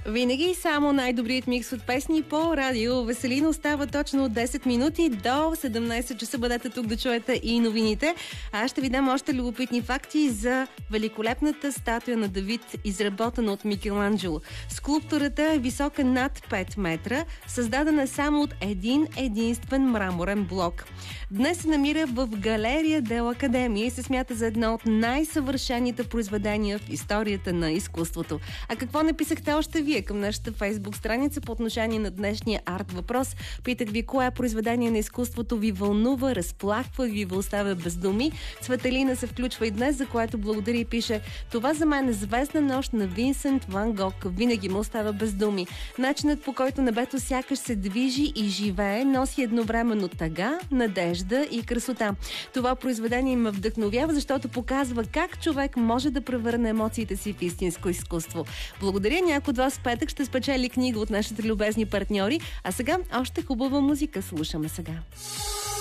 Винаги само най-добрият микс от песни по радио Веселина остава точно 10 минути до 17 часа. Бъдете тук да чуете и новините. Аз ще ви дам още любопитни факти за великолепната статуя на Давид, изработена от Микеланджело. Скулптурата е висока над 5 метра, създадена само от един единствен мраморен блок. Днес се намира в галерия Дел Академия и се смята за едно от най-съвършените произведения в историята на изкуството. А какво написахте още вие към нашата фейсбук страница по отношение на днешния арт въпрос? Питах ви, кое произведение на изкуството ви вълнува, разплаква, ви оставя без думи. Цветелина се включва и днес, за което благодари и пише: това за мен е звездна нощ на Винсент Ван Гог. Винаги ме оставя без думи. Начинът, по който небето сякаш се движи и живее, носи едновременно тъга, надежда и красота. Това произведение ме вдъхновява, защото показва как човек може да превърне емоциите си в истинско изкуство. Благодаря. Някой от вас в петък ще спечели книга от нашите любезни партньори. А сега още хубава музика слушаме сега.